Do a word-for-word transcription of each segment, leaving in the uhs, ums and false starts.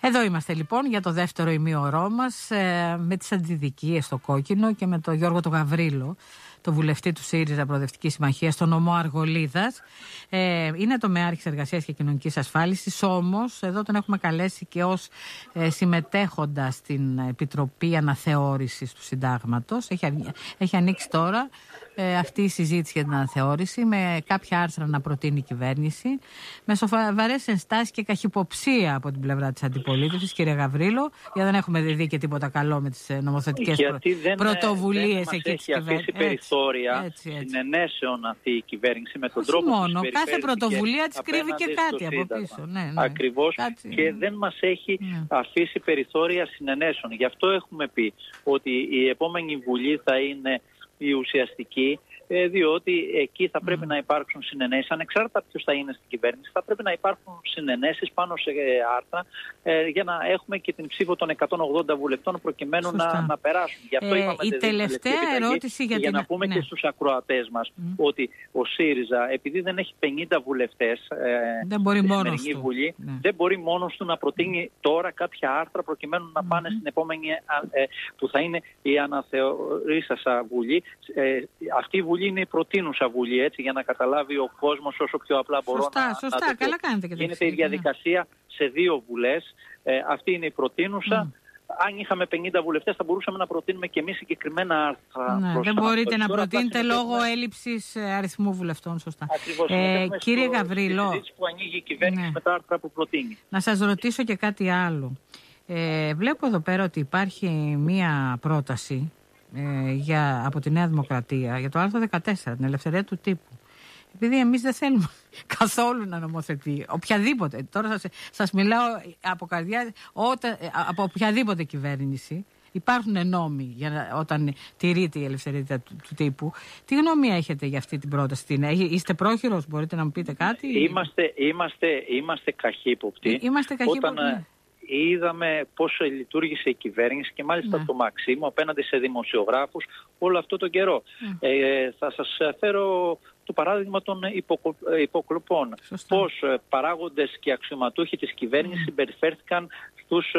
Εδώ είμαστε λοιπόν για το δεύτερο ημίωρό μας ε, με τις αντιδικίες στο κόκκινο και με τον Γιώργο τον Γαβρίλο, το βουλευτή του ΣΥΡΙΖΑ Προοδευτική Συμμαχία στο νομό Αργολίδας. Ε, είναι τομεάρχης Εργασίας και Κοινωνικής Ασφάλισης, όμως εδώ τον έχουμε καλέσει και ως ε, συμμετέχοντα στην Επιτροπή Αναθεώρησης του Συντάγματος. Έχει, έχει ανοίξει τώρα ε, αυτή η συζήτηση για την αναθεώρηση με κάποια άρθρα να προτείνει η κυβέρνηση, με σοβαρές ενστάσεις και καχυποψία από την πλευρά της αντιπολίτευσης, κύριε Γαβρίλο, γιατί δεν έχουμε δει και τίποτα καλό με τις νομοθετικές πρωτοβουλίες εκεί της κυβέρνησης. Περιθώρια συνενέσεων αυτή η κυβέρνηση με τον όχι τρόπο μόνο, που κάθε πρωτοβουλία της κρύβει και κάτι από πίσω. Ναι, ναι. Ακριβώς. Κάτι, και ναι. δεν μας έχει ναι. αφήσει περιθώρια συνενέσεων. Γι' αυτό έχουμε πει ότι η επόμενη Βουλή θα είναι η ουσιαστική, διότι εκεί θα πρέπει mm. να υπάρξουν συνενέσεις, ανεξάρτητα ποιος θα είναι στην κυβέρνηση, θα πρέπει να υπάρχουν συνενέσεις πάνω σε άρθρα ε, για να έχουμε και την ψήφο των εκατόν ογδόντα βουλευτών προκειμένου να, να περάσουν. Γι' αυτό ε, είπαμε η τελευταία ερώτηση για, για την... να πούμε ναι. και στους ακροατές μας mm. ότι ο ΣΥΡΙΖΑ, επειδή δεν έχει πενήντα βουλευτές ε, δεν μπορεί στη μόνος σημερινή του. Βουλή, ναι. δεν μπορεί μόνος του να προτείνει τώρα κάποια άρθρα προκειμένου να πάνε mm. στην επόμενη ε, που θα είναι η αναθεωρήσασα Βουλή. Ε, αυτή η Βουλή είναι η προτείνουσα Βουλή, έτσι, για να καταλάβει ο κόσμος όσο πιο απλά μπορώ σωστά, να, σωστά, να το καλά κάνετε και το γίνεται η διαδικασία ναι. σε δύο βουλές. Ε, αυτή είναι η προτείνουσα. Mm. Αν είχαμε πενήντα βουλευτές θα μπορούσαμε να προτείνουμε και εμείς συγκεκριμένα άρθρα. Ναι, δεν μπορείτε να προτείνετε λόγω έχουμε... έλλειψης αριθμού βουλευτών, σωστά. Ακριβώς. Ε, κύριε στο, Γαβρίλο, στη συζήτηση που ανοίγει η κυβέρνηση ναι. με τα άρθρα που προτείνει. Να σας ρωτήσω και κάτι άλλο. Ε, βλέπω εδώ πέρα ότι υπάρχει μία πρόταση ε, για, από τη Νέα Δημοκρατία για το άρθρο δεκατέσσερα, την ελευθερία του τύπου. Επειδή εμείς δεν θέλουμε καθόλου να νομοθετεί οποιαδήποτε, τώρα σας, σας μιλάω από καρδιά, όταν, από οποιαδήποτε κυβέρνηση, υπάρχουν νόμοι για να, όταν τηρείται η ελευθερία του, του τύπου. Τι γνώμη έχετε για αυτή την πρόταση? Είστε πρόχειρος, μπορείτε να μου πείτε κάτι? Είμαστε, είμαστε, είμαστε καχύποπτοι. Είμαστε καχύποπτοι. Όταν, είδαμε πώς λειτουργήσε η κυβέρνηση και μάλιστα ναι. το Μαξίμου απέναντι σε δημοσιογράφους όλο αυτό τον καιρό. Mm. Ε, θα σας φέρω το παράδειγμα των υποκο... υποκλοπών. Σωστά. Πώς παράγοντες και αξιωματούχοι της κυβέρνησης mm. συμπεριφέρθηκαν στους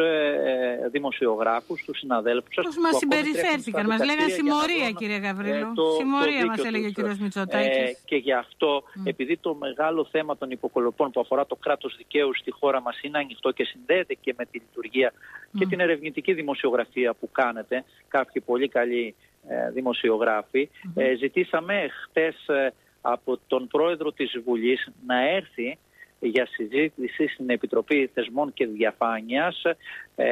ε, δημοσιογράφους, στους συναδέλφους σας. Πώς μας συμπεριφέρθηκαν, μας λέγανε συμμορία, κύριε Γαβρίλο. Ε, το, συμμορία το μας έλεγε ο κύριος Μητσοτάκης. Ε, και γι' αυτό, mm. επειδή το μεγάλο θέμα των υποκολοπών που αφορά το κράτος δικαίου στη χώρα μας είναι ανοιχτό και συνδέεται και με τη λειτουργία mm. και την ερευνητική δημοσιογραφία που κάνετε, κάποιοι πολύ καλοί ε, δημοσιογράφοι, mm. ε, ζητήσαμε χτες ε, από τον πρόεδρο της Βουλής να έρθει για συζήτηση στην Επιτροπή Θεσμών και Διαφάνειας ε,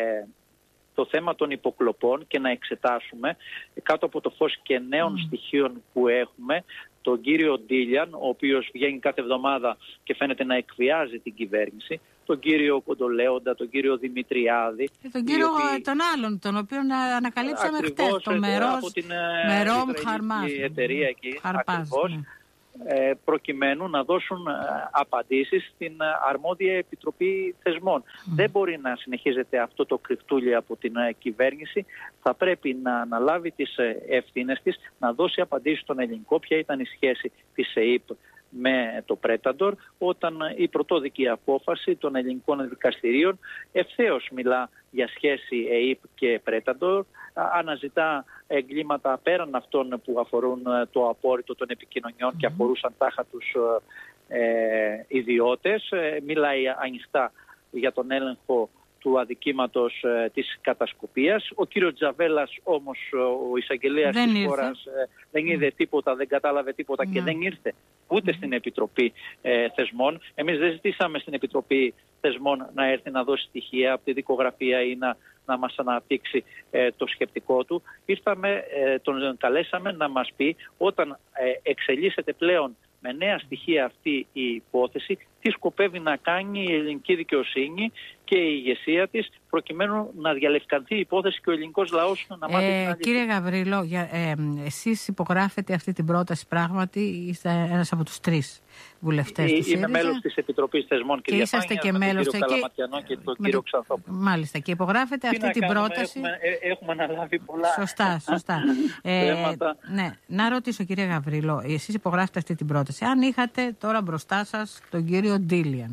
το θέμα των υποκλοπών και να εξετάσουμε κάτω από το φως και νέων mm. στοιχείων που έχουμε τον κύριο Ντίλιαν, ο οποίος βγαίνει κάθε εβδομάδα και φαίνεται να εκβιάζει την κυβέρνηση, τον κύριο Κοντολέοντα, τον κύριο Δημητριάδη. Και τον κύριο οποίοι... τον άλλον, τον οποίο ανακαλύψαμε χτες, το Μερόμ Χαρμάζ. Η εταιρεία εκεί, Χαρπάζ, ακριβώς, ναι. προκειμένου να δώσουν απαντήσεις στην αρμόδια Επιτροπή Θεσμών. Mm. Δεν μπορεί να συνεχίζεται αυτό το κρυφτούλι από την κυβέρνηση. Θα πρέπει να αναλάβει τις ευθύνες της, να δώσει απαντήσεις στον ελληνικό. Ποια ήταν η σχέση της ΕΕΠ με το Πρέταντορ, όταν η πρωτόδικη απόφαση των ελληνικών δικαστηρίων ευθέως μιλά για σχέση ΕΕΠ και Πρέταντορ, αναζητά εγκλήματα πέραν αυτών που αφορούν το απόρριτο των επικοινωνιών mm-hmm. και αφορούσαν τάχα τους ε, ιδιώτες. Ε, μιλάει ανοιχτά για τον έλεγχο του αδικήματος ε, της κατασκοπίας. Ο κύριος Τζαβέλας όμως, ο εισαγγελέας της ήρθε. χώρας, ε, δεν είδε mm. τίποτα, δεν κατάλαβε τίποτα mm. και δεν ήρθε ούτε mm. στην Επιτροπή ε, Θεσμών. Εμείς δεν ζητήσαμε στην Επιτροπή Θεσμών να έρθει να δώσει στοιχεία από τη δικογραφία ή να, να μας αναπτύξει ε, το σκεπτικό του. Ήρθαμε, ε, τον καλέσαμε να μας πει όταν ε, εξελίσσεται πλέον με νέα στοιχεία αυτή η υπόθεση, τι σκοπεύει να κάνει η ελληνική δικαιοσύνη και η ηγεσία της προκειμένου να διαλευκανθεί η υπόθεση και ο ελληνικός λαός να μάθει. Ε, κύριε Γαβρίλο, για, ε, εσείς υπογράφετε αυτή την πρόταση πράγματι, είστε ένας από τους τρεις βουλευτές του ΣΥΡΙΖΑ. Είμαι μέλος της Επιτροπής Θεσμών και, και είσαστε και μέλος του κύριο Καλαματιανό και τον κύριο Ξανθόπουλο. Μάλιστα, και υπογράφετε αυτή την κάνουμε, πρόταση. Έχουμε, έχουμε αναλάβει πολλά σωστά, σωστά. ε, ναι, να ρωτήσω κύριε Γαβρίλο, εσείς υπογράφετε αυτή την πρόταση. Αν είχατε τώρα μπροστά σας τον κύριο Ντίλιαν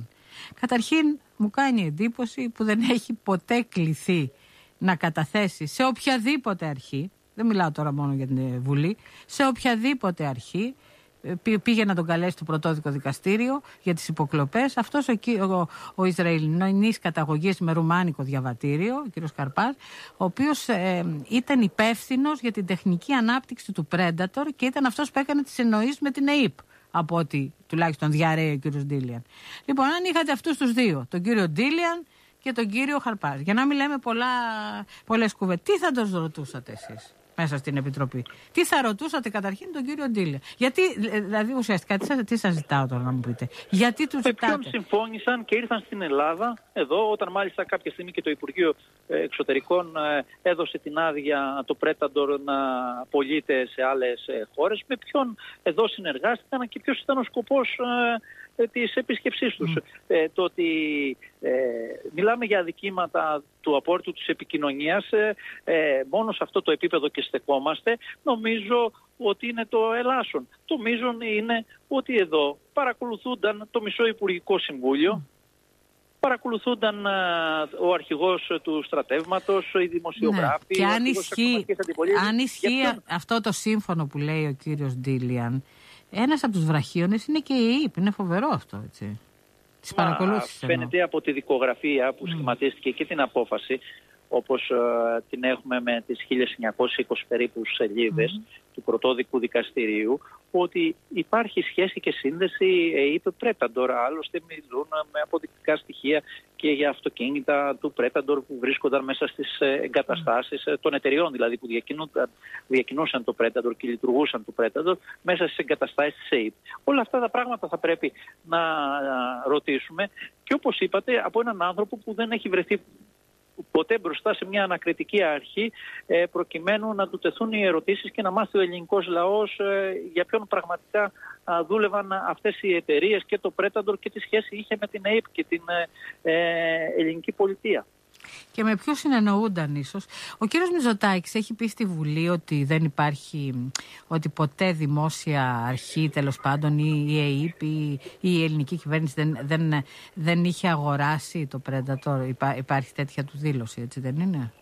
Καταρχήν μου κάνει εντύπωση που δεν έχει ποτέ κληθεί να καταθέσει σε οποιαδήποτε αρχή, δεν μιλάω τώρα μόνο για την Βουλή, σε οποιαδήποτε αρχή, πήγε να τον καλέσει το πρωτόδικο δικαστήριο για τις υποκλοπές. Αυτός ο, ο, ο Ισραηλινής καταγωγής με ρουμάνικο διαβατήριο, ο κ. Καρπάς, ο οποίος ε, ήταν υπεύθυνος για την τεχνική ανάπτυξη του Predator και ήταν αυτός που έκανε τις εννοήσεις με την ΕΥΠ, από ό,τι τουλάχιστον διαρρέει ο κ. Ντίλιαν. Λοιπόν, αν είχατε αυτούς τους δύο, τον κύριο Ντίλιαν και τον κύριο Χαρπάζ, για να μην λέμε πολλά, πολλές κουβέντες, τι θα τους ρωτούσατε εσείς μέσα στην Επιτροπή? Τι θα ρωτούσατε καταρχήν τον κύριο Ντίλια? Γιατί, δηλαδή ουσιαστικά, τι σας, τι σας ζητάω τώρα να μου πείτε? Γιατί τους ζητάτε? Με ποιον συμφώνησαν και ήρθαν στην Ελλάδα, εδώ, όταν μάλιστα κάποια στιγμή και το Υπουργείο Εξωτερικών έδωσε την άδεια το Predator να πωλείται σε άλλες χώρες, με ποιον εδώ συνεργάστηκαν και ποιος ήταν ο σκοπός της επίσκεψής τους. Mm. Ε, το ότι ε, μιλάμε για αδικήματα του απόρριτου της επικοινωνίας, ε, ε, μόνο σε αυτό το επίπεδο και στεκόμαστε, νομίζω ότι είναι το ελάσσον. Το μείζον είναι ότι εδώ παρακολουθούνταν το μισό Υπουργικό Συμβούλιο, mm. παρακολουθούνταν α, ο αρχηγός του στρατεύματος, οι δημοσιογράφοι, ναι. Και αν ισχύει, αν ισχύει ποιον... αυτό το σύμφωνο που λέει ο κύριος Ντίλιαν, ένας από τους βραχίονες είναι και η ΕΥΠ. Είναι φοβερό αυτό, έτσι. Τις παρακολούθησης. Φαίνεται εννοώ από τη δικογραφία που mm. σχηματίστηκε και την απόφαση, όπως uh, την έχουμε με τις χίλια εννιακόσιες είκοσι περίπου σελίδες mm. του πρωτόδικου δικαστηρίου, ότι υπάρχει σχέση και σύνδεση ΕΥΠ Predator. Άλλωστε μιλούν με αποδεικτικά στοιχεία και για αυτοκίνητα του Predator που βρίσκονταν μέσα στις εγκαταστάσεις mm. των εταιριών, δηλαδή που διακινούσαν το Predator και λειτουργούσαν το Predator μέσα στις εγκαταστάσεις της ΕΥΠ. Όλα αυτά τα πράγματα θα πρέπει να ρωτήσουμε και, όπως είπατε, από έναν άνθρωπο που δεν έχει βρεθεί ποτέ μπροστά σε μια ανακριτική αρχή, ε, προκειμένου να του τεθούν οι ερωτήσεις και να μάθει ο ελληνικός λαός ε, για ποιον πραγματικά α, δούλευαν αυτές οι εταιρείες και το Predator και τι σχέση είχε με την ΕΥΠ και την ε, ε, ελληνική πολιτεία. Και με ποιους συνεννοούνταν ίσως. Ο κύριος Μητσοτάκης έχει πει στη Βουλή ότι δεν υπάρχει, ότι ποτέ δημόσια αρχή, τέλος πάντων, ή η ΕΥΠ ή η ελληνική κυβέρνηση δεν, δεν, δεν είχε αγοράσει το Predator. Υπά, υπάρχει τέτοια του δήλωση, έτσι δεν είναι?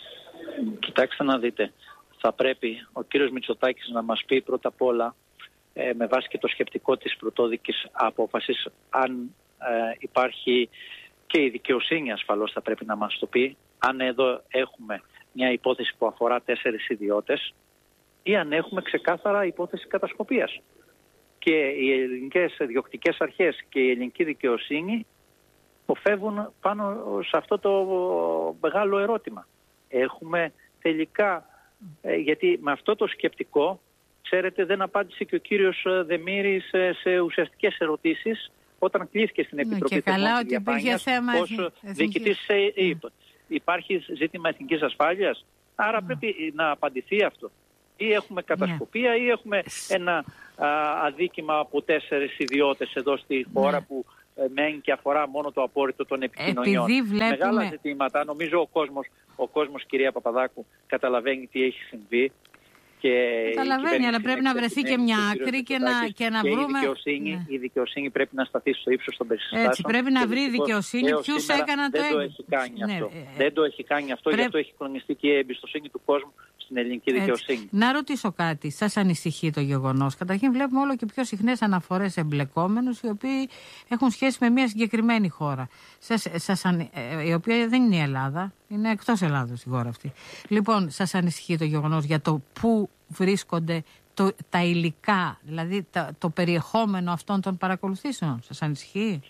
Κοιτάξτε να δείτε. Θα πρέπει ο κύριος Μητσοτάκης να μας πει πρώτα απ' όλα, ε, με βάση και το σκεπτικό της πρωτόδικης απόφασης, αν ε, υπάρχει... Και η δικαιοσύνη ασφαλώς θα πρέπει να μας το πει, αν εδώ έχουμε μια υπόθεση που αφορά τέσσερις ιδιώτες ή αν έχουμε ξεκάθαρα υπόθεση κατασκοπίας. Και οι ελληνικές διοκτικές αρχές και η ελληνική δικαιοσύνη οφεύγουν πάνω σε αυτό το μεγάλο ερώτημα. Έχουμε τελικά, γιατί με αυτό το σκεπτικό, ξέρετε, δεν απάντησε και ο κύριος Δεμήρης σε ουσιαστικές ερωτήσεις όταν κλείθηκε στην Επιτροπή και καλά ότι υπήρχε θέμα ως διοικητής ΕΥΠ. Υπάρχει ζήτημα εθνικής ασφάλειας, άρα mm. πρέπει να απαντηθεί αυτό. Ή έχουμε κατασκοπία yeah. ή έχουμε ένα α, αδίκημα από τέσσερις ιδιώτες εδώ στη χώρα yeah. που ε, μένει και αφορά μόνο το απόρριτο των επικοινωνιών. Βλέπουμε... Μεγάλα ζητήματα. Νομίζω ο κόσμος, ο κόσμος, κυρία Παπαδάκου, καταλαβαίνει τι έχει συμβεί. Καταλαβαίνει, αλλά πρέπει να βρεθεί και μια άκρη και να, και να και βρούμε. Η δικαιοσύνη, ναι. η δικαιοσύνη πρέπει να σταθεί στο ύψος των περιστάσεων. Έτσι, πρέπει να βρει η δικαιοσύνη ποιους έκαναν το έργο. Δεν το έχει κάνει ναι, αυτό. Ε, δεν το έχει κάνει αυτό, πρέπει... γι' αυτό έχει κλονιστεί και η εμπιστοσύνη του κόσμου στην ελληνική δικαιοσύνη. Έτσι. Να ρωτήσω κάτι. Σας ανησυχεί το γεγονός? Καταρχήν, βλέπουμε όλο και πιο συχνές αναφορές εμπλεκόμενους οι οποίοι έχουν σχέση με μια συγκεκριμένη χώρα. Σας, σας, ε, η οποία δεν είναι η Ελλάδα, είναι εκτός Ελλάδος η χώρα αυτή. Λοιπόν, σας ανησυχεί το γεγονός για το πού βρίσκονται το, τα υλικά, δηλαδή τα, το περιεχόμενο αυτών των παρακολουθήσεων? Σας ανησυχεί?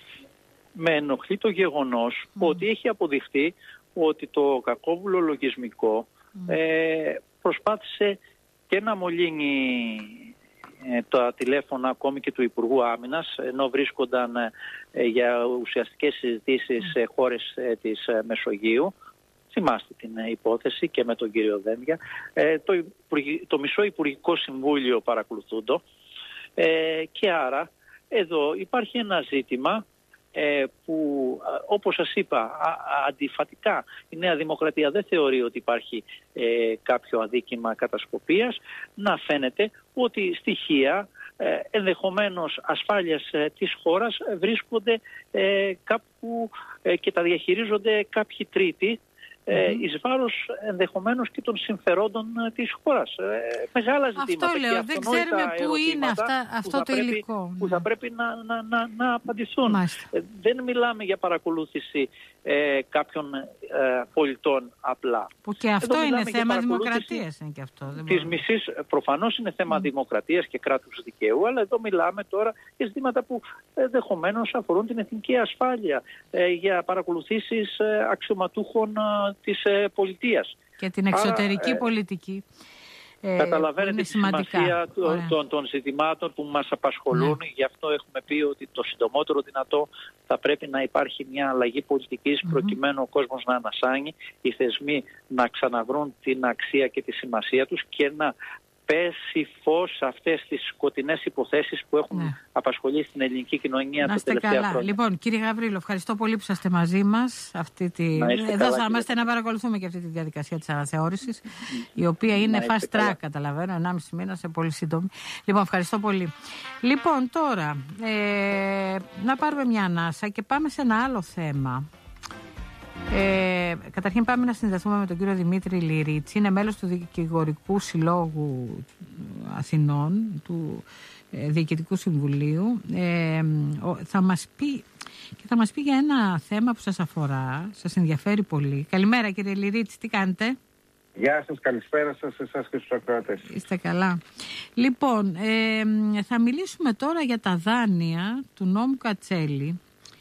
Με ενοχλεί το γεγονός mm. ότι έχει αποδειχθεί ότι το κακόβουλο λογισμικό mm. ε, προσπάθησε και να μολύνει ε, τα τηλέφωνα ακόμη και του Υπουργού Άμυνας, ενώ βρίσκονταν ε, για ουσιαστικές συζητήσεις σε χώρες ε, της ε, Μεσογείου. Θυμάστε την υπόθεση και με τον κύριο Δένδια. Ε, το, το μισό Υπουργικό Συμβούλιο παρακολουθούντο ε, και άρα εδώ υπάρχει ένα ζήτημα ε, που, όπως σας είπα, α, α, αντιφατικά η Νέα Δημοκρατία δεν θεωρεί ότι υπάρχει ε, κάποιο αδίκημα κατασκοπίας, να φαίνεται ότι στοιχεία ε, ενδεχομένως ασφάλειας ε, της χώρας βρίσκονται ε, κάπου ε, και τα διαχειρίζονται κάποιοι τρίτοι, Ε, εις βάρος ενδεχομένως και των συμφερόντων ε, της χώρας. Ε, μεγάλα ζητήματα. Αυτό λέω, δεν ξέρουμε πού είναι αυτά, αυτό το πρέπει, υλικό. Που θα πρέπει να, να, να, να απαντηθούν. Ε, δεν μιλάμε για παρακολούθηση ε, κάποιων ε, πολιτών απλά. Που και αυτό εδώ είναι θέμα δημοκρατίας. Είναι και αυτό, δεν της μισής, προφανώς είναι θέμα mm. δημοκρατίας και κράτους δικαίου, αλλά εδώ μιλάμε τώρα για ζητήματα που ενδεχομένως αφορούν την εθνική ασφάλεια, ε, για παρακολουθήσεις ε, αξιωματούχων ε, της ε, πολιτείας. Και την εξωτερική Άρα, πολιτική. Ε, Καταλαβαίνετε τη σημασία των, των, των ζητημάτων που μας απασχολούν. Ναι. Γι' αυτό έχουμε πει ότι το συντομότερο δυνατό θα πρέπει να υπάρχει μια αλλαγή πολιτικής, mm-hmm. προκειμένου ο κόσμος να ανασάνει, οι θεσμοί να ξαναβρούν την αξία και τη σημασία τους και να πέσει φως σε αυτές τις σκοτεινές υποθέσεις που έχουν ναι. απασχολήσει την ελληνική κοινωνία τα τελευταία καλά. χρόνια. Λοιπόν, κύριε Γαβρίλο, ευχαριστώ πολύ που είσαστε μαζί μας. Αυτή τη... Εδώ καλά, θα είμαστε κύριε... να παρακολουθούμε και αυτή τη διαδικασία της αναθεώρησης, η οποία είναι fast track, καταλαβαίνω, ενάμιση μήνα σε πολύ σύντομη. Λοιπόν, ευχαριστώ πολύ. Λοιπόν, τώρα, ε, να πάρουμε μια ανάσα και πάμε σε ένα άλλο θέμα. Ε, καταρχήν πάμε να συνδεθούμε με τον κύριο Δημήτρη Λυρίτσι. Είναι μέλος του Δικηγορικού Συλλόγου Αθηνών, του ε, Διοικητικού Συμβουλίου. Ε, ο, θα μας πει και θα μας πει για ένα θέμα που σας αφορά, σας ενδιαφέρει πολύ. Καλημέρα κύριε Λυρίτσι, τι κάνετε? Γεια σας, καλησπέρα σας, εσάς και στους ακροατές. Είστε καλά. Λοιπόν, ε, θα μιλήσουμε τώρα για τα δάνεια του νόμου Κατσέλη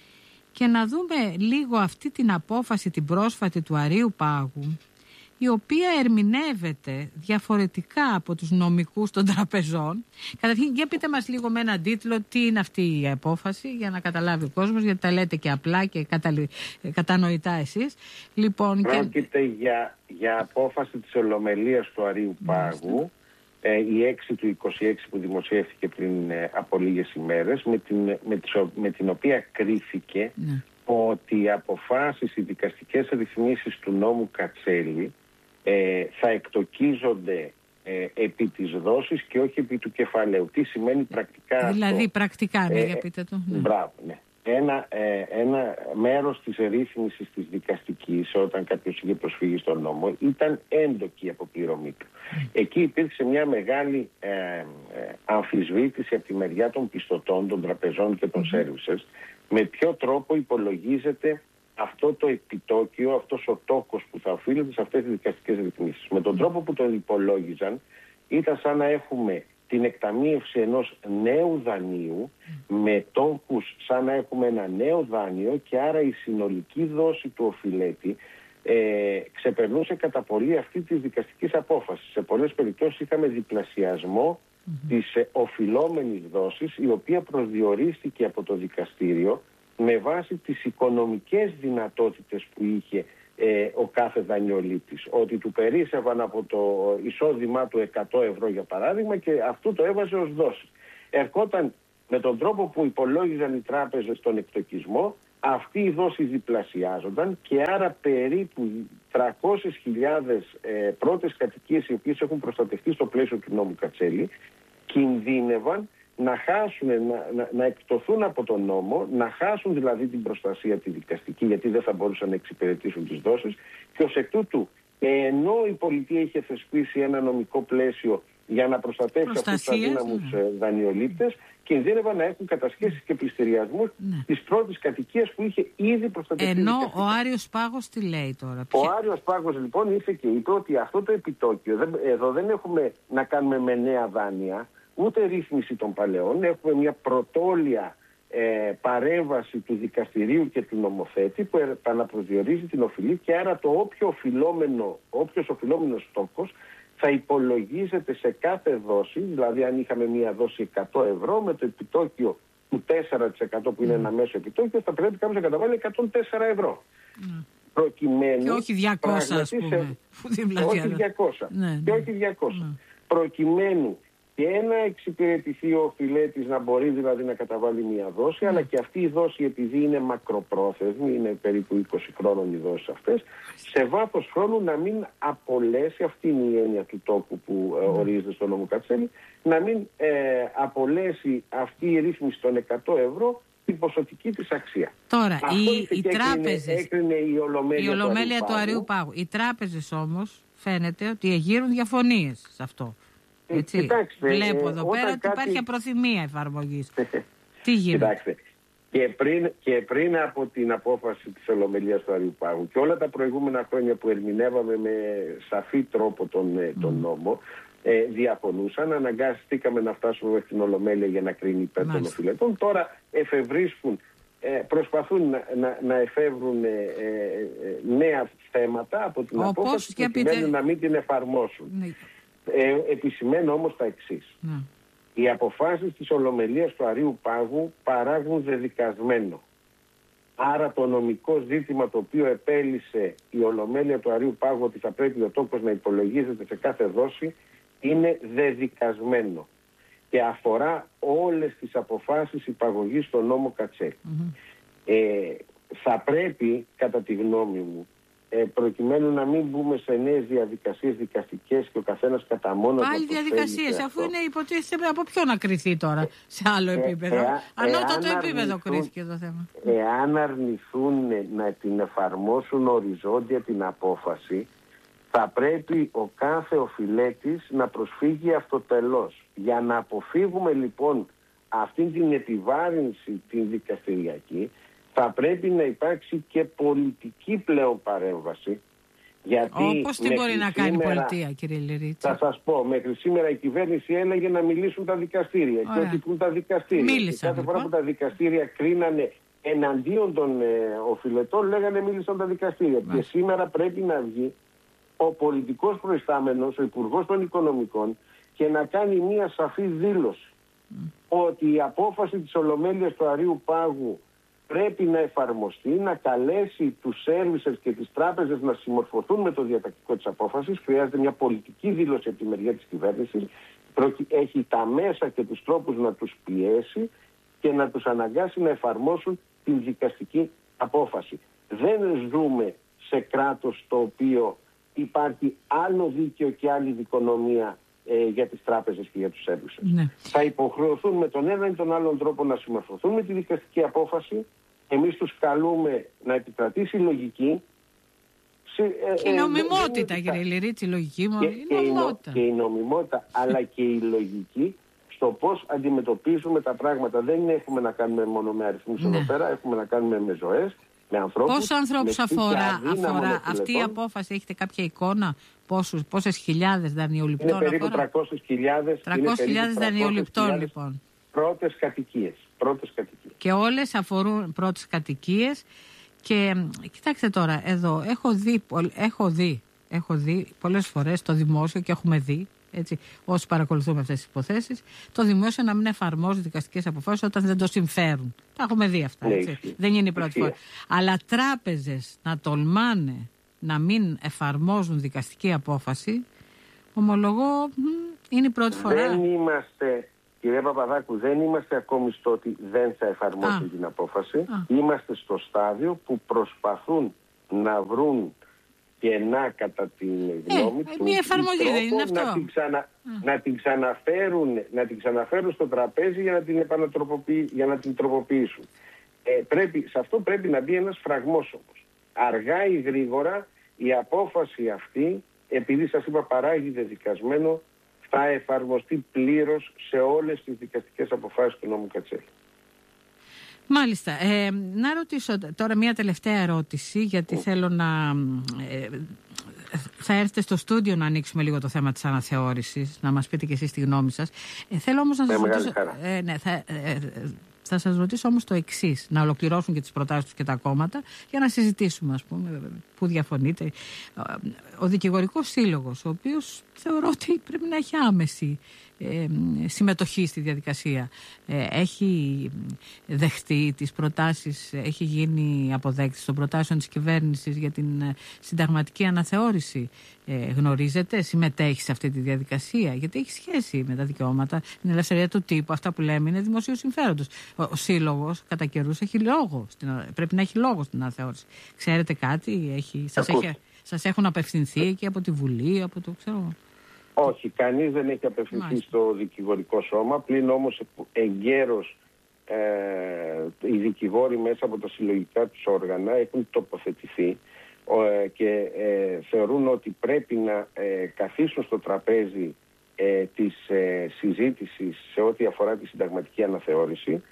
και να δούμε λίγο αυτή την απόφαση την πρόσφατη του Αρείου Πάγου, η οποία ερμηνεύεται διαφορετικά από τους νομικούς των τραπεζών. Καταρχήν, για πείτε μας λίγο με έναν τίτλο τι είναι αυτή η απόφαση, για να καταλάβει ο κόσμος, γιατί τα λέτε και απλά και καταλη... κατανοητά εσείς. Λοιπόν, Πρόκειται και... για, για απόφαση της Ολομελίας του Αρείου Πάγου, ε, η έξι του είκοσι έξι που δημοσιεύθηκε πριν ε, από λίγες ημέρες, με την, με, τις, με την οποία κρίθηκε ναι. ότι οι αποφάσεις, οι δικαστικές ρυθμίσεις του νόμου Κατσέλη ε, θα εκτοκίζονται ε, επί της δόσης και όχι επί του κεφαλαίου. Τι σημαίνει πρακτικά Δηλαδή αυτό? πρακτικά, ναι, ε, για πείτε το. Ναι. Μπράβο, ναι. Ένα, ε, ένα μέρος της ρύθμισης της δικαστικής, όταν κάποιος είχε προσφύγει στον νόμο, ήταν έντοκη η αποπληρωμή του. Mm. Εκεί υπήρξε μια μεγάλη ε, ε, αμφισβήτηση από τη μεριά των πιστωτών, των τραπεζών και των services, mm. με ποιο τρόπο υπολογίζεται αυτό το επιτόκιο, αυτός ο τόκος που θα οφείλεται σε αυτές τις δικαστικές ρυθμίσεις. Με τον τρόπο που τον υπολόγιζαν, ήταν σαν να έχουμε την εκταμείευση ενός νέου δανείου με τόκους σαν να έχουμε ένα νέο δάνειο και άρα η συνολική δόση του οφειλέτη ε, ξεπερνούσε κατά πολύ αυτή τη δικαστικής απόφασης. Σε πολλές περιπτώσεις είχαμε διπλασιασμό mm-hmm. της ε, οφειλόμενης δόσης, η οποία προσδιορίστηκε από το δικαστήριο με βάση τις οικονομικές δυνατότητες που είχε Ε, ο κάθε δανειολήπτης, ότι του περίσσευαν από το εισόδημά του εκατό ευρώ για παράδειγμα και αυτό το έβαζε ως δόση. Ερχόταν με τον τρόπο που υπολόγιζαν οι τράπεζες τον εκτοκισμό, αυτή η δόση διπλασιάζονταν και άρα περίπου τριακόσιες χιλιάδες ε, πρώτες κατοικίες οι οποίες έχουν προστατευτεί στο πλαίσιο του νόμου Κατσέλη κινδύνευαν να χάσουν, να, να, να εκπτωθούν από τον νόμο, να χάσουν δηλαδή την προστασία τη δικαστική, γιατί δεν θα μπορούσαν να εξυπηρετήσουν τις δόσεις και ως εκ τούτου, ενώ η πολιτεία είχε θεσπίσει ένα νομικό πλαίσιο για να προστατεύσει αυτούς τους αδύναμους ναι. δανειολήπτες, κινδύνευαν να έχουν κατασχέσεις και πληστηριασμούς ναι. της πρώτης κατοικίας που είχε ήδη προστατευτεί. Ενώ ο Άρειος Πάγος τι λέει τώρα? Ο Άρειος Πάγος λοιπόν ήρθε και είπε ότι αυτό το επιτόκιο, δεν, εδώ δεν έχουμε να κάνουμε με νέα δάνεια, ούτε ρύθμιση των παλαιών, έχουμε μια πρωτόλια ε, παρέμβαση του δικαστηρίου και του νομοθέτη που επαναπροσδιορίζει την οφειλή και άρα το όποιο οφειλόμενο, όποιος οφειλόμενος στόχος θα υπολογίζεται σε κάθε δόση, δηλαδή αν είχαμε μια δόση εκατό ευρώ με το επιτόκιο του τέσσερα τοις εκατό που είναι mm. ένα μέσο επιτόκιο, θα πρέπει κάποιος να καταβάλει εκατόν τέσσερα ευρώ. Mm. Προκειμένου, και όχι διακόσια ας πούμε. Σε, όχι διακόσια. Ναι, και όχι διακόσια. Mm. Προκειμένου και να εξυπηρετηθεί ο οφειλέτης, να μπορεί δηλαδή να καταβάλει μια δόση, mm. αλλά και αυτή η δόση, επειδή είναι μακροπρόθεσμη, είναι περίπου είκοσι χρόνων οι δόσεις αυτές, σε βάθος χρόνου να μην απολέσει, αυτή είναι η έννοια του τόκου που mm. ορίζεται στο νόμο Κατσέλη, να μην ε, απολέσει αυτή η ρύθμιση των εκατό ευρώ την ποσοτική της αξία. Τώρα, οι, οι τράπεζες, έκρινε η Ολομέλεια, η Ολομέλεια του, του Αριού Πάγου. Οι τράπεζες όμως φαίνεται ότι εγείρουν διαφωνίες σε αυτό. Έτσι. Κοιτάξτε, βλέπω εδώ ε, πέρα ότι κάτι... υπάρχει απροθυμία εφαρμογής. Τι γίνεται? Κοιτάξτε, και πριν, και πριν από την απόφαση της Ολομελίας του Αριού Πάγου και όλα τα προηγούμενα χρόνια που ερμηνεύαμε με σαφή τρόπο τον, mm. τον νόμο, ε, διαφωνούσαν, αναγκαστήκαμε να φτάσουμε μέχρι την Ολομέλεια για να κρίνει υπέρ των οφειλετών. Τώρα εφευρίσκουν, ε, προσπαθούν να, να, να εφεύρουν ε, ε, νέα θέματα από την Όπως απόφαση και προκειμένου πείτε... να μην την εφαρμόσουν. Mm. Ε, επισημαίνω όμως τα εξής. Mm. Οι αποφάσεις της Ολομελίας του Αριού Πάγου παράγουν δεδικασμένο. Άρα το νομικό ζήτημα το οποίο επέλυσε η Ολομέλεια του Αριού Πάγου, ότι θα πρέπει ο τόκος να υπολογίζεται σε κάθε δόση, είναι δεδικασμένο και αφορά όλες τις αποφάσεις υπαγωγής στο νόμο Κατσέλη. Mm-hmm. Ε, θα πρέπει, κατά τη γνώμη μου, ε, προκειμένου να μην μπούμε σε νέες διαδικασίες δικαστικές και ο καθένας κατά μόνο... Πάλι διαδικασίες, αφού είναι υποτίθεται από ποιο να κριθεί τώρα σε άλλο επίπεδο. Ε, ε, Ανώτατο ε, επίπεδο κρίθηκε το θέμα. Εάν αρνηθούν να την εφαρμόσουν οριζόντια την απόφαση, θα πρέπει ο κάθε οφειλέτης να προσφύγει αυτοτελώς. Για να αποφύγουμε λοιπόν αυτήν την επιβάρυνση την δικαστηριακή, θα πρέπει να υπάρξει και πολιτική πλέον παρέμβαση. Γιατί όπως τι μπορεί να κάνει η πολιτεία, κύριε Λιρίτση? Θα σας πω, μέχρι σήμερα η κυβέρνηση έλεγε να μιλήσουν τα δικαστήρια. Ωραία. Και ότι πούν τα δικαστήρια. Μίλησαν, κάθε λοιπόν. φορά που τα δικαστήρια κρίνανε εναντίον των ε, οφειλετών, λέγανε μίλησαν τα δικαστήρια. Μάλιστα. Και σήμερα πρέπει να βγει ο πολιτικός προϊστάμενος, ο Υπουργός των Οικονομικών, και να κάνει μία σαφή δήλωση mm. ότι η απόφαση της Ολομέλειας του Αριού Πάγου πρέπει να εφαρμοστεί, να καλέσει τους σέρβισες και τις τράπεζες να συμμορφωθούν με το διατακτικό της απόφασης. Χρειάζεται μια πολιτική δήλωση από τη μεριά της κυβέρνησης. Έχει τα μέσα και τους τρόπους να τους πιέσει και να τους αναγκάσει να εφαρμόσουν την δικαστική απόφαση. Δεν ζούμε σε κράτος το οποίο υπάρχει άλλο δίκαιο και άλλη δικονομία ε, για τις τράπεζες και για τους σέρβισες. Ναι. Θα υποχρεωθούν με τον ένα ή τον άλλον τρόπο να συμμορφωθούν με τη δικαστική απόφαση. Εμείς τους καλούμε να επικρατήσει η λογική. Και η νομιμότητα, ε, κύριε Λιρίτση, η λογική μου. Και, η νομιμότητα. Και η νομιμότητα, αλλά και η λογική στο πώς αντιμετωπίζουμε τα πράγματα. Δεν έχουμε να κάνουμε μόνο με αριθμούς ναι. εδώ πέρα, έχουμε να κάνουμε με ζωές, με ανθρώπους. Πόσους ανθρώπους αφορά, αφορά αυτή η απόφαση? Έχετε κάποια εικόνα? Πόσους, πόσες χιλιάδες δανειοληπτών? Είναι περίπου τριακόσιες χιλιάδες. τριακόσιες χιλιάδες δανειοληπτών, λοιπόν. Πρώτες κατοικίες. Πρώτες κατοικίες. Και όλες αφορούν πρώτες κατοικίες. Και κοιτάξτε τώρα, εδώ έχω δει, έχω δει, έχω δει πολλές φορές το δημόσιο και έχουμε δει, έτσι, όσοι παρακολουθούμε αυτές τις υποθέσεις, το δημόσιο να μην εφαρμόζει δικαστικές αποφάσεις όταν δεν το συμφέρουν. Τα έχουμε δει αυτά, έτσι. Ναι, δεν είναι η πρώτη φορά. Αλλά τράπεζες να τολμάνε να μην εφαρμόζουν δικαστική απόφαση, ομολογώ, είναι η πρώτη φορά. Δεν είμαστε... Κύριε Παπαδάκου, δεν είμαστε ακόμη στο ότι δεν θα εφαρμόσουν την απόφαση. Α. Είμαστε στο στάδιο που προσπαθούν να βρουν κενά κατά την γνώμη ε, του. Μια εφαρμογή δεν είναι αυτό. Να την, ξανα, να, την ξαναφέρουν, να την ξαναφέρουν στο τραπέζι για να την, για να την τροποποιήσουν. Ε, πρέπει, σε αυτό πρέπει να μπει ένας φραγμός όμως. Αργά ή γρήγορα η απόφαση αυτή, επειδή σας είπα παράγει δεδικασμένο, θα εφαρμοστεί πλήρως σε όλες τις δικαστικές αποφάσεις του νόμου Κατσέλη. Μάλιστα. Ε, να ρωτήσω τώρα μια τελευταία ερώτηση, γιατί mm. θέλω να... Ε, θα έρθετε στο στούντιο να ανοίξουμε λίγο το θέμα της αναθεώρησης, να μας πείτε και εσείς τη γνώμη σας. Ε, θέλω όμως να σας ρωτήσω... Ε, ναι, θα, ε, θα σας ρωτήσω όμως το εξής, να ολοκληρώσουν και τις προτάσεις τους και τα κόμματα, για να συζητήσουμε, ας πούμε, που διαφωνείτε. Ο Δικηγορικός Σύλλογος, ο οποίος θεωρώ ότι πρέπει να έχει άμεση ε, συμμετοχή στη διαδικασία. Ε, έχει δεχτεί τις προτάσεις, έχει γίνει αποδέκτης των προτάσεων της κυβέρνησης για την συνταγματική αναθεώρηση. Ε, γνωρίζετε, συμμετέχει σε αυτή τη διαδικασία, γιατί έχει σχέση με τα δικαιώματα, την ελευθερία του τύπου. Αυτά που λέμε είναι δημοσίου συμφέροντος. Ο, ο σύλλογος κατά καιρούς έχει λόγο, στην, πρέπει να έχει λόγο στην αναθεώρηση. Ξέρετε κάτι, έχει, σας, έχει, σας έχουν απευθυνθεί και από τη Βουλή, από το ξέρω. Όχι, κανείς δεν έχει απευθυνθεί Μάλιστα. στο δικηγορικό σώμα, πλην όμως εγκαίρως ε, οι δικηγόροι μέσα από τα συλλογικά τους όργανα έχουν τοποθετηθεί ε, και ε, θεωρούν ότι πρέπει να ε, καθίσουν στο τραπέζι ε, της ε, συζήτησης σε ό,τι αφορά τη συνταγματική αναθεώρηση,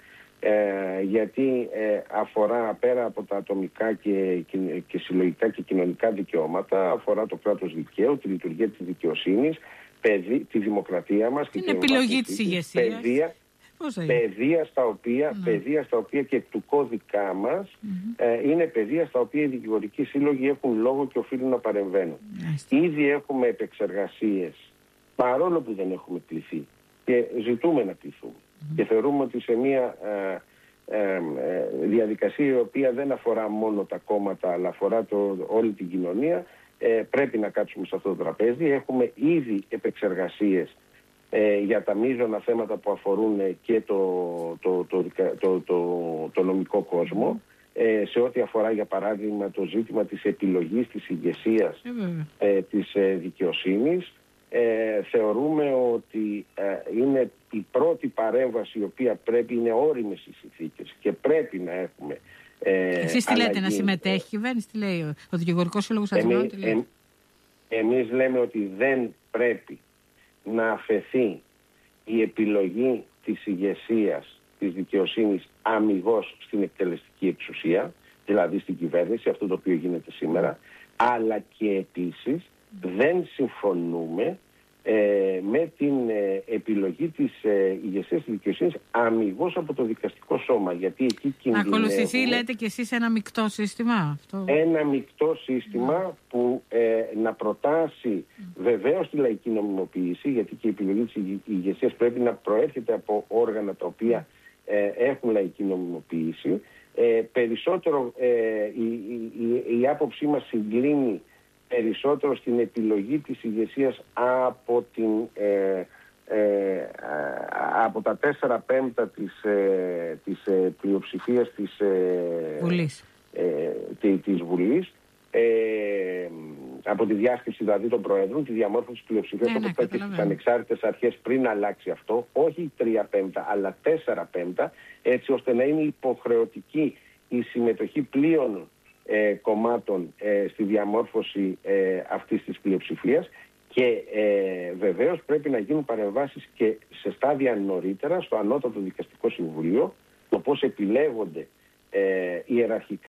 ε, γιατί ε, αφορά πέρα από τα ατομικά και, και, και συλλογικά και κοινωνικά δικαιώματα, αφορά το κράτος δικαίου, τη λειτουργία της δικαιοσύνης, παιδι, τη δημοκρατία μας, την επιλογή της ηγεσίας, παιδεία, παιδεία, στα οποία, mm. παιδεία στα οποία και του κώδικα μας mm-hmm. ε, είναι παιδεία στα οποία οι δικηγορικοί σύλλογοι έχουν λόγο και οφείλουν να παρεμβαίνουν. Mm. Ήδη έχουμε επεξεργασίες, παρόλο που δεν έχουμε κληθεί, και ζητούμε να κληθούμε. Mm. Και θεωρούμε ότι σε μια ε, ε, ε, διαδικασία η οποία δεν αφορά μόνο τα κόμματα, αλλά αφορά το, όλη την κοινωνία, ε, πρέπει να κάτσουμε σε αυτό το τραπέζι. Έχουμε ήδη επεξεργασίες ε, για τα μείζωνα θέματα που αφορούν και το, το, το, το, το, το, το νομικό κόσμο, ε, σε ό,τι αφορά για παράδειγμα το ζήτημα της επιλογής της ηγεσίας ε, της ε, δικαιοσύνης. Ε, θεωρούμε ότι ε, είναι η πρώτη παρέμβαση η οποία πρέπει, είναι όριμες οι συνθήκες και πρέπει να έχουμε ε, Εσείς τι λέτε, να συμμετέχει η κυβέρνηση, τι λέει ο, ο Δικηγορικός Σύλλογος Αθηνών, τι λέει? Ε, εμείς λέμε ότι δεν πρέπει να αφαιθεί η επιλογή της ηγεσίας της δικαιοσύνης αμιγώς στην εκτελεστική εξουσία, δηλαδή στην κυβέρνηση, αυτό το οποίο γίνεται σήμερα, αλλά και επίσης δεν συμφωνούμε ε, με την ε, επιλογή της ε, ηγεσίας της δικαιοσύνης αμιγώς από το δικαστικό σώμα. Γιατί εκεί κινδυνεύουμε... Να ακολουθηθεί, λέτε και εσείς, ένα μεικτό σύστημα. Αυτό... Ένα μεικτό σύστημα mm. που ε, να προτάσει mm. βεβαίως τη λαϊκή νομιμοποίηση, γιατί και η επιλογή της ηγεσίας πρέπει να προέρχεται από όργανα τα οποία ε, έχουν λαϊκή νομιμοποίηση. Ε, περισσότερο ε, η, η, η, η άποψή μας συγκλίνει περισσότερο στην επιλογή της ηγεσίας από, την, ε, ε, από τα τέσσερα πέμπτα της, ε, της ε, πλειοψηφίας της, ε, Βουλής. Ε, της, της Βουλής, ε, από τη διάσκεψη δηλαδή των Προέδρων, τη διαμόρφωση της πλειοψηφίας από αυτά και στις ανεξάρτητες αρχές πριν αλλάξει αυτό, όχι τρία πέμπτα αλλά τέσσερα πέμπτα, έτσι ώστε να είναι υποχρεωτική η συμμετοχή πλήρων Ε, κομμάτων ε, στη διαμόρφωση ε, αυτής της πλειοψηφίας και ε, βεβαίως πρέπει να γίνουν παρεμβάσεις και σε στάδια νωρίτερα στο Ανώτατο Δικαστικό Συμβουλίο, το πώς επιλέγονται ε, ιεραρχικά